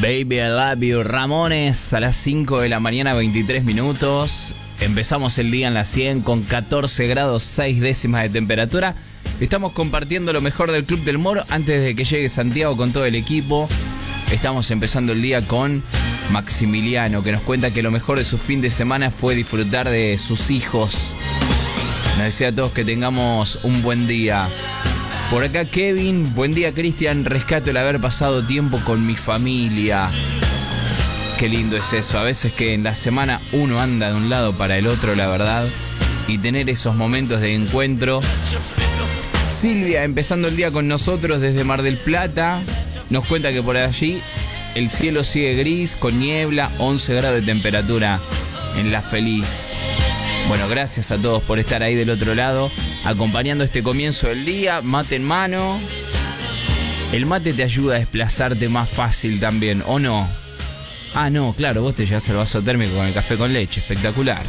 Baby I Love You, Ramones, a las 5 de la mañana, 23 minutos. Empezamos el día en la 100 con 14 grados 6 décimas de temperatura. Estamos compartiendo lo mejor del Club del Moro antes de que llegue Santiago con todo el equipo. Estamos empezando el día con Maximiliano, que nos cuenta que lo mejor de su fin de semana fue disfrutar de sus hijos. Nos desea a todos que tengamos un buen día. Por acá Kevin, buen día Cristian, rescato el haber pasado tiempo con mi familia. Qué lindo es eso, a veces que en la semana uno anda de un lado para el otro, la verdad, y tener esos momentos de encuentro. Silvia, empezando el día con nosotros desde Mar del Plata, nos cuenta que por allí el cielo sigue gris, con niebla, 11 grados de temperatura en La Feliz. Bueno, gracias a todos por estar ahí del otro lado, acompañando este comienzo del día, mate en mano. El mate te ayuda a desplazarte más fácil también, ¿o no? Ah, no, claro, vos te llevas el vaso térmico con el café con leche, espectacular.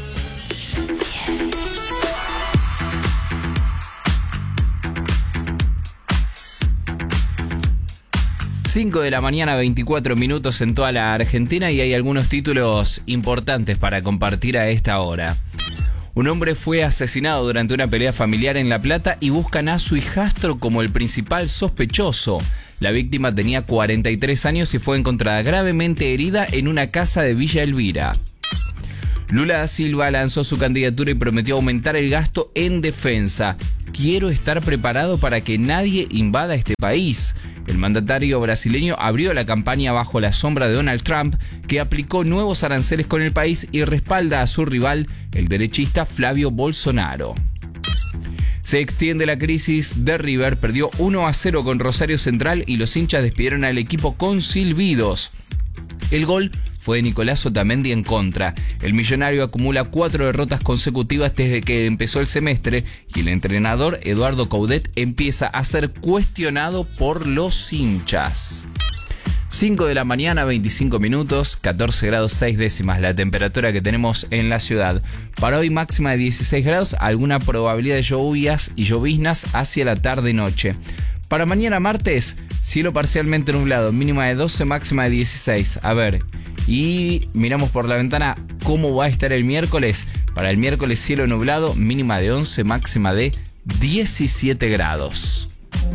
5 de la mañana, 24 minutos en toda la Argentina, y hay algunos títulos importantes para compartir a esta hora. Un hombre fue asesinado durante una pelea familiar en La Plata y buscan a su hijastro como el principal sospechoso. La víctima tenía 43 años y fue encontrada gravemente herida en una casa de Villa Elvira. Lula da Silva lanzó su candidatura y prometió aumentar el gasto en defensa. Quiero estar preparado para que nadie invada este país. El mandatario brasileño abrió la campaña bajo la sombra de Donald Trump, que aplicó nuevos aranceles con el país y respalda a su rival, el derechista Flavio Bolsonaro. Se extiende la crisis de River, perdió 1-0 con Rosario Central y los hinchas despidieron al equipo con silbidos. El gol fue de Nicolás Otamendi en contra. El millonario acumula 4 derrotas consecutivas desde que empezó el semestre y el entrenador Eduardo Coudet empieza a ser cuestionado por los hinchas. 5 de la mañana, 25 minutos, 14 grados 6 décimas la temperatura que tenemos en la ciudad. Para hoy máxima de 16 grados, alguna probabilidad de lluvias y lloviznas hacia la tarde-noche. Para mañana martes, cielo parcialmente nublado, mínima de 12, máxima de 16. A ver, y miramos por la ventana cómo va a estar el miércoles. Para el miércoles cielo nublado, mínima de 11, máxima de 17 grados.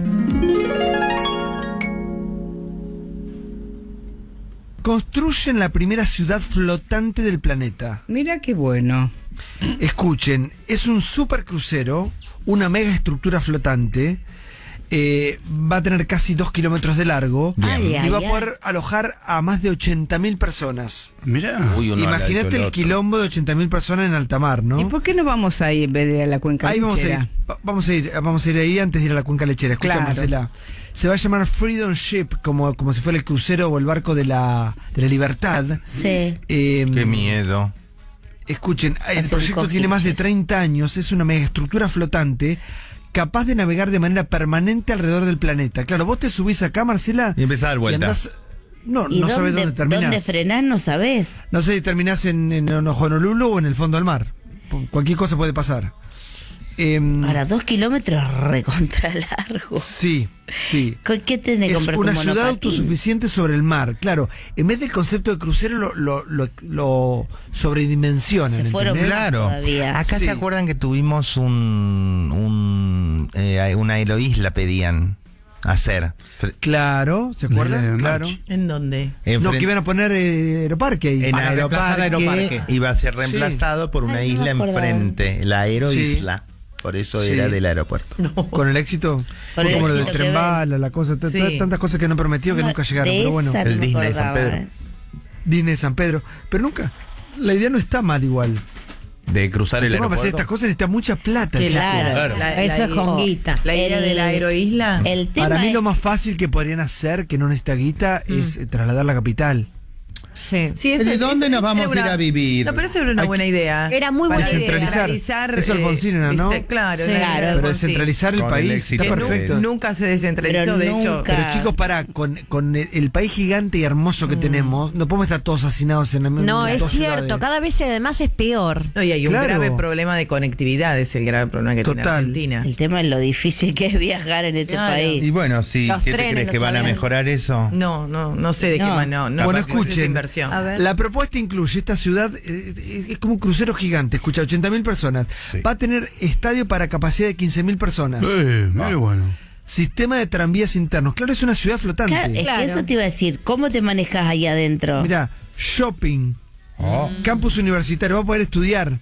Construyen la primera ciudad flotante del planeta. Mira qué bueno. Escuchen, es un supercrucero, una mega estructura flotante. Va a tener casi 2 kilómetros de largo y va a poder alojar a más de 80.000 personas. Mirá. Imagínate el quilombo de 80.000 personas en alta mar, ¿no? ¿Y por qué no vamos ahí en vez de a la cuenca lechera? Vamos a ir ahí antes de ir a la cuenca lechera. Escucha, claro. Marcela. Se va a llamar Freedom Ship, como si fuera el crucero o el barco de la libertad. Sí. Qué miedo. Escuchen, el proyecto tiene más de 30 años, es una mega estructura flotante capaz de navegar de manera permanente alrededor del planeta. Claro, vos te subís acá, Marcela, y empezás a dar vueltas. No sabés dónde terminás. ¿Dónde frenás? No sabés. No sé si terminás en Honolulu o en el fondo del mar. Cualquier cosa puede pasar. Para 2 kilómetros recontra largo. Sí. ¿Qué tenés que comprar? Es una ciudad autosuficiente sobre el mar. Claro, en vez del concepto de crucero lo sobredimensionan. Se fueron, claro. Todavía. Acá sí. Se acuerdan que tuvimos una aeroisla, pedían hacer. Claro, ¿se acuerdan? Claro. ¿En dónde? Que iban a poner Aeroparque ahí. En Aeroparque iba a ser reemplazado por una isla enfrente, la aeroisla. Sí. Por eso era del aeropuerto. No. Con el éxito. Como lo del tren bala, la cosa, tantas cosas que no prometió que nunca llegaron. Pero bueno, el Disney de San Pedro. Disney de San Pedro. Pero nunca. La idea no está mal igual. De cruzar el aeropuerto. Para hacer estas cosas necesita mucha plata. Claro. Eso es jonguita. La idea de la aeroisla. Para mí lo más fácil que podrían hacer, que no necesita guita, es trasladar la capital. Sí. ¿De dónde nos vamos a ir a vivir? No, pero eso era una buena idea. Era muy buena idea. Descentralizar. Eso Alfonsín, ¿no? Claro, Sí, claro. Pero descentralizar el país está perfecto. Nunca se descentralizó, de hecho. Pero chicos, con el país gigante y hermoso que tenemos, no podemos estar todos hacinados en la misma. No, es cierto, cada vez además es peor. No, y hay un grave problema de conectividad, es el grave problema que tiene Argentina. El tema es lo difícil que es viajar en este país. Y bueno, sí, ¿qué te crees que van a mejorar eso? No sé de qué manera. Bueno, escuchen, inversión. La propuesta incluye esta ciudad, es como un crucero gigante, escucha, 80.000 personas. Sí. Va a tener estadio para capacidad de 15.000 personas. Muy bueno. Sistema de tranvías internos. Claro, es una ciudad flotante. Claro, es que eso te iba a decir. ¿Cómo te manejas ahí adentro? Mira, shopping. Campus universitario, va a poder estudiar.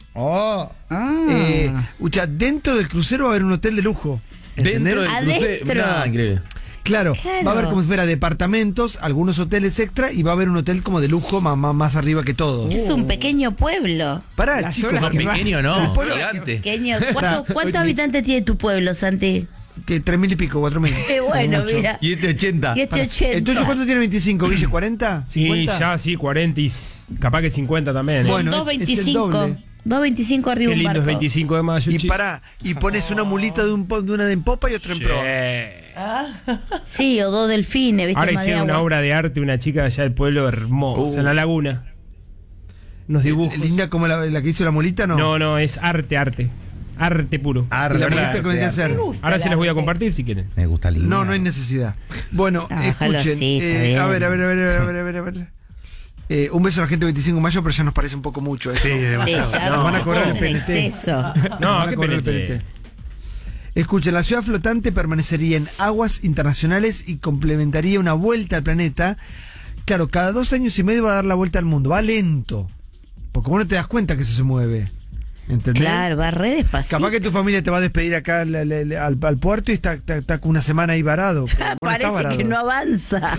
Dentro del crucero va a haber un hotel de lujo. ¿Entendés? Dentro del crucero. Increíble. Claro, va a haber como si fuera departamentos, algunos hoteles extra y va a haber un hotel como de lujo más arriba que todo. Es un pequeño pueblo. Pará, chicos. No, pequeño no, gigante. Pequeño. ¿Cuántos habitantes tiene tu pueblo, Santi? Que 3.000 y pico, 4.000. Qué bueno, mira. Y este 80. ¿El tuyo cuánto tiene 25, Guille? ¿40? ¿50? Sí, 40 y capaz que 50 también. Son 2.25. 2.25 arriba Qué un lindo barco. es 25 de mayo. Y pones una mulita de una en popa y otra en proa. Sí, o 2 delfines, ¿viste? Ahora hicieron una obra de arte, una chica de allá del pueblo hermosa, en la laguna. Unos dibujos. ¿Linda como la que hizo la mulita? No, es arte. Arte puro. ¿Y la mulita que vendría a ser? Ahora se las voy a compartir si quieren. Me gusta linda. No hay necesidad. Bueno, escuchen. A ver. Un beso a la gente de 25 de mayo, pero ya nos parece un poco mucho eso. Sí, demasiado. Sí, ya nos van a cobrar el en PNT. exceso. No, qué PNT. Escuchen, la ciudad flotante permanecería en aguas internacionales y complementaría una vuelta al planeta. Claro, cada 2 años y medio va a dar la vuelta al mundo. Va lento. Porque vos no te das cuenta que eso se mueve. ¿Entendés? Claro, va re despacito. Capaz que tu familia te va a despedir acá al puerto y está una semana ahí varado. Parece que no avanza.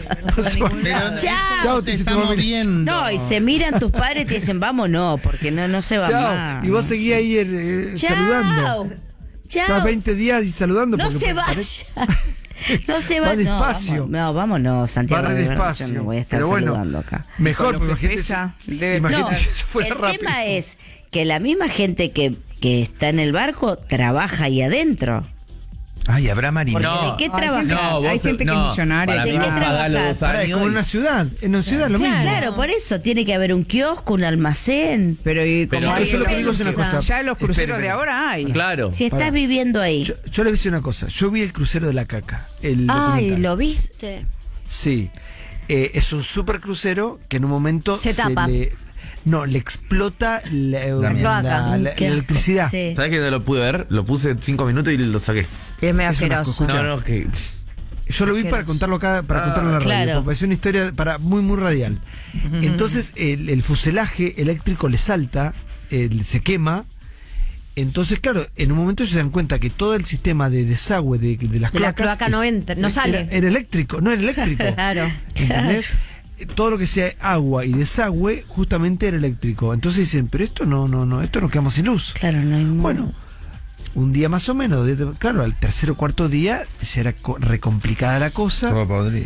Chao, te estamos viendo. No, y se miran tus padres y te dicen, vámonos, porque no se va más. Y vos seguís ahí saludando. Chao. Estás 20 días y saludando. No se vaya. No se va. Va despacio. No, vámonos, Santiago. Va despacio. Yo no voy a estar saludando acá. Mejor, porque imagínate si fuera rápido. El tema es que la misma gente que está en el barco trabaja ahí adentro. Ay, habrá marineros. ¿De qué trabajas? Hay gente que es millonaria. ¿De qué trabajas? Como en una ciudad. En una ciudad lo mismo. Claro, por eso tiene que haber un kiosco, un almacén. Pero yo lo que digo es una cosa. Ya en los cruceros de ahora hay. Claro. Si estás viviendo ahí. Yo le voy a decir una cosa. Yo vi el crucero de la caca. Ay, ¿lo viste? Sí. Es un super crucero que en un momento se tapa. le explota la electricidad. Sí. ¿Sabes que no lo pude ver? Lo puse 5 minutos y lo saqué. Y es medio asqueroso. Que... Yo lo vi para contarlo acá, para contarlo en la radio, porque pareció una historia muy muy radial. Entonces el fuselaje eléctrico le salta, se quema. Entonces, claro, en un momento se dan cuenta que todo el sistema de desagüe de las cloacas... La cloaca no entra, no sale. Era eléctrico, no era eléctrico. Claro. ¿Entendés? Todo lo que sea agua y desagüe justamente era eléctrico. Entonces dicen, pero esto esto nos quedamos sin luz. Claro, no hay modo. Bueno, un día más o menos, claro, al tercer o cuarto día ya era recomplicada la cosa. Todo podrido.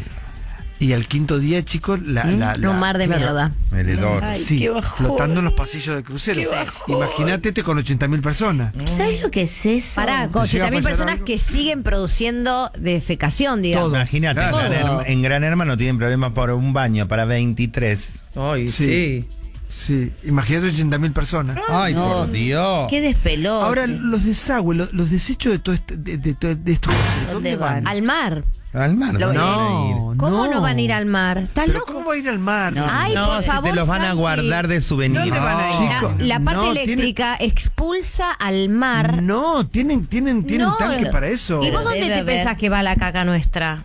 Y al quinto día, chicos, un mar de mierda. El hedor. Sí, flotando en los pasillos del crucero. Imagínate con 80.000 personas. ¿Sabes lo que es eso? Pará, con 80.000 personas que siguen produciendo defecación, digamos. Imagínate, en Gran Hermano tienen problemas por un baño para 23. Ay, sí. Sí, imagínate 80.000 personas. Ay, por Dios. Qué despelote. Ahora, los desagües, los desechos de todo de estos cruceros, ¿dónde van? Al mar. Al mar, ¿Cómo no van a ir al mar? ¿Estás loco? ¿Cómo va a ir al mar? Ay, por favor, te los van a guardar de souvenir. ¿Dónde van a ir? Chicos, la parte eléctrica expulsa al mar. No, tienen tanque para eso. ¿Y vos dónde te pensás que va la caca nuestra?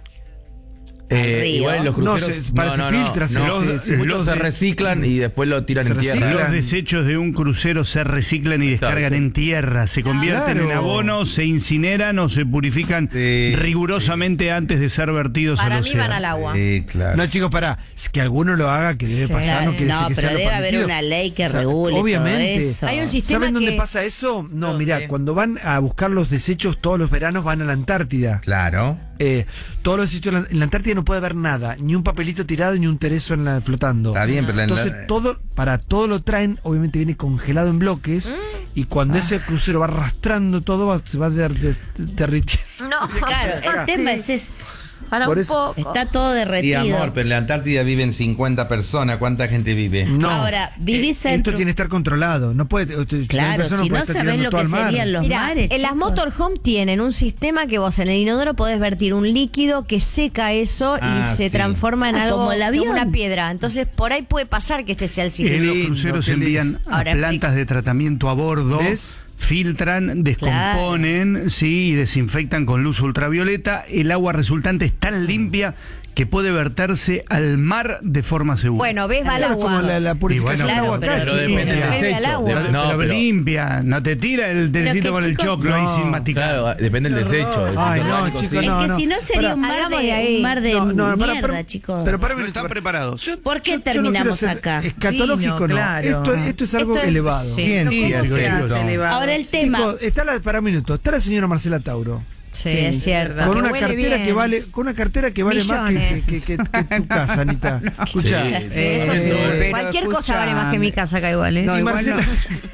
Igual en los cruceros se filtra. Muchos se reciclan y después lo tiran en tierra. Los desechos de un crucero se reciclan y descargan en tierra, se convierten en abono, se incineran o se purifican rigurosamente antes de ser vertidos al océano. Para mí van al agua. Claro. No, chicos, pará, es que alguno lo haga, que debe pasar, no quiere decir que sea lo pero debe permitido. haber una ley que regule obviamente. todo eso. Hay un sistema ¿Saben dónde pasa eso? No, mirá, cuando van a buscar los desechos todos los veranos van a la Antártida. Claro. todos los sitios en la Antártida no puede haber nada, ni un papelito tirado, ni un tereso flotando. Está bien, pero entonces todo lo traen, obviamente viene congelado en bloques, y cuando ese crucero va arrastrando todo, se va derritiendo. No, claro, el tema es ese. Para un poco. Está todo derretido. Y amor, pero en la Antártida viven 50 personas. ¿Cuánta gente vive? No. Ahora, vivís esto tiene que estar controlado. No puede. Claro, si no sabés lo que serían los mares. En las motorhome tienen un sistema que vos en el inodoro podés vertir un líquido que seca eso y se transforma en algo como el avión. Como una piedra. Entonces, por ahí puede pasar que este sea el sistema. Los cruceros envían a plantas de tratamiento a bordo. ¿Ves? Filtran, descomponen, sí, y desinfectan con luz ultravioleta. El agua resultante es tan limpia que puede verterse al mar de forma segura. Bueno, ves, va al Claro, como agua. la purificación del agua acá. Pero depende del Vuelve al desecho. agua. Pero limpia, no te tira el telecito con el choclo ahí sin masticar. Claro, depende del desecho. Ay, no, orgánico, chicos, sí. no. Es que si no sería un mar de mierda, para, chicos. Pero para No están preparados. ¿Por qué yo no terminamos quiero ser acá? Escatológico, Fino, no. claro. Esto es algo Esto es- elevado. sí. Ciencia, ¿Cómo se hace esto. elevado? Ahora el tema. Chicos, está un minuto. Está la señora Marcela Tauro. Sí, es cierto. Con Que una huele cartera bien. que vale, con una cartera que vale Millones. más que tu casa, Anita. Escuchá. Sí, eso sí. pero Cualquier cosa escucha, vale más que mi casa acá igual, ¿eh? No, Y igual Marcela,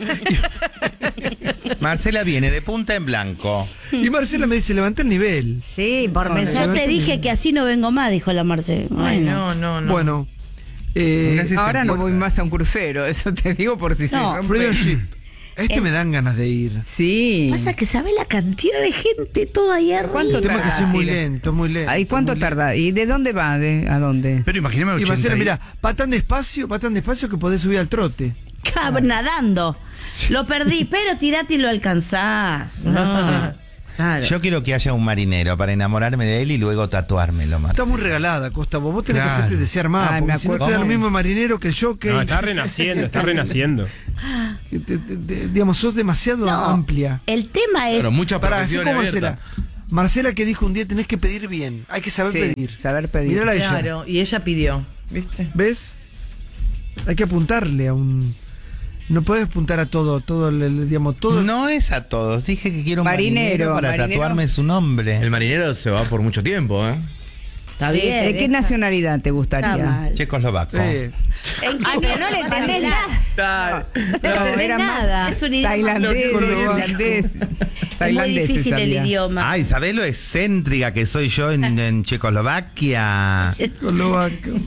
Marcela viene de punta en blanco. y Marcela me dice, levanta el nivel. Sí, por mensaje. Yo te dije que así no vengo más, dijo la Marce. Ay, Bueno. no. Bueno. Ahora no voy más a un crucero, eso te digo por si No. se rompe. Freedom Ship. Me dan ganas de ir. Sí. Pasa que sabe la cantidad de gente toda ahí arriba. ¿Cuánto El tema es que tarda? es muy Sí. lento, muy lento. ¿Y cuánto muy tarda? ¿Y de dónde va? ¿A dónde? Pero imaginemos lento. Y 80. Marcela, mira, va tan despacio que podés subir al trote. Nadando. Lo perdí, pero tirate y lo alcanzás. Claro. Yo quiero que haya un marinero para enamorarme de él y luego tatuármelo más. Está muy regalada, Costa. Vos tenés que Claro. hacerte desear más. Ay, me Porque si no te acuerdo. da lo mismo marinero que yo, que No, está renaciendo, está renaciendo. digamos, sos demasiado No, amplia. el tema es. Pero mucha Para, así profesión como abierta. Marcela que dijo un día tenés que pedir bien. Hay que saber Sí, pedir. saber pedir. Mirala a ella. Claro, y ella pidió, ¿viste? ¿Ves? Hay que apuntarle a un. No puedes apuntar a todo, digamos, todo. No es a todos. Dije que quiero un Marinero, marinero para marinero. tatuarme su nombre. El marinero se va por mucho tiempo, ¿eh? Está Sí, bien. ¿De qué nacionalidad te Está gustaría? mal. Checoslovaco. Ay, pero no le entendés nada. No, entendés era más- nada. Es un idioma. Tailandés, Lo que- irlandés. Es muy Tailandés difícil el sabía. idioma. Ay, ¿sabés lo excéntrica que soy yo en Checoslovaquia?